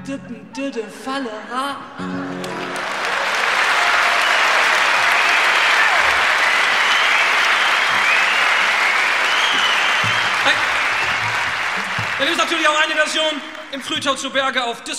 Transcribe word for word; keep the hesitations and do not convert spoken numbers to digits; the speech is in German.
Dippen, Didde, Fallera. Da gibt es natürlich auch eine Version im Frühtau zu Berge auf Disco.